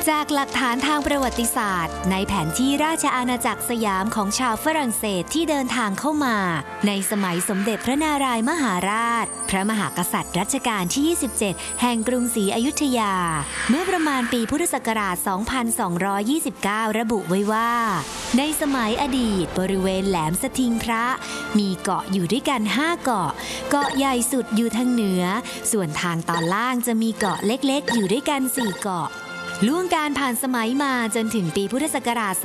จากหลักฐานทางประวัติศาสตร์ในแผนที่ราชอาณาจักรสยามของชาวฝรั่งเศสที่เดินทางเข้ามาในสมัยสมเด็จพระนารายมหาราชพระมหากษัตริย์รัชกาลที่ 27 แห่งกรุงศรีอยุธยาเมื่อประมาณปีพุทธศักราช 2229 ระบุไว้ว่าในสมัยอดีตบริเวณแหลมสทิงพระมีเกาะอยู่ด้วยกัน5เกาะเกาะใหญ่สุดอยู่ทางเหนือส่วนทางตอนล่างจะมีเกาะเล็กๆอยู่ด้วยกัน4เกาะล่วงการผ่านสมัยมาจนถึงปีพุทธศักราช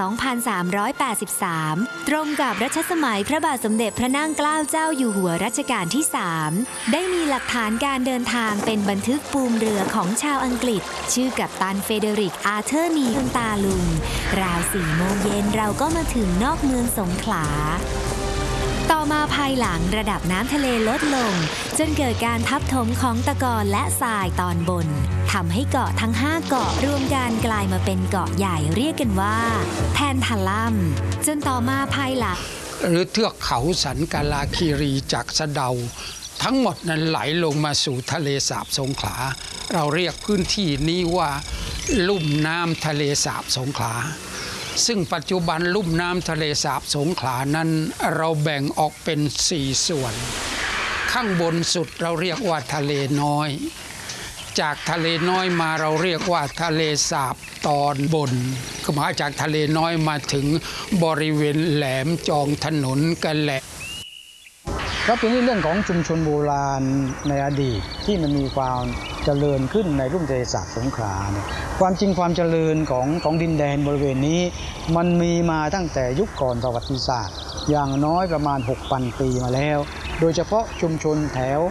2383 ตรงกับรัชสมัยพระบาทสมเด็จพระนั่งเกล้าเจ้าอยู่หัวรัชกาลที่ 3 ได้มีหลักฐานการเดินทางเป็นบันทึกปูมเรือของชาวอังกฤษชื่อกัปตันเฟเดริกอาร์เธอร์นีคุณตาลุงราว 4 โมงเย็นเราก็มาถึงนอกเมืองสงขลาต่อมาภายหลังระดับน้ำทะเลลดลงจนเกิดการทับถมของตะกอนและทรายตอนบนทำให้เกาะทั้ง5เกาะรวมกันกลายมาเป็นเกาะใหญ่เรียกกันว่าแทนทาลัมจนต่อมาภายหลังหรือเทือกเขาสันกาลาคีรีจากสะเดาทั้งหมดนั้นไหลลงมาสู่ทะเลสาบสงขลาเราเรียกพื้นที่นี้ว่าลุ่มน้ำทะเลสาบสงขลาซึ่งปัจจุบันลุ่มน้ำทะเลสาบสงขลานั้นเราแบ่งออกเป็น4ส่วนข้างบนสุดเราเรียกว่าทะเลน้อยจากทะเลน้อยมาเราเรียกว่าทะเลสาบตอนบนคือมาจากทะเลน้อยมาถึงบริเวณแหลมจองถนนกันแหละครับทีนี้เรื่องของชุมชนโบราณในอดีตที่มันมีความเจริญขึ้นในลุ่มทะเลสาบสงขลาเนี่ยความจริงความเจริญของดินแดนบริเวณนี้มันมีมาตั้งแต่ยุคก่อนประวัติศาสตร์อย่างน้อยประมาณ 6,000 ปีมาแล้วโดยเฉพาะชุมชนแถว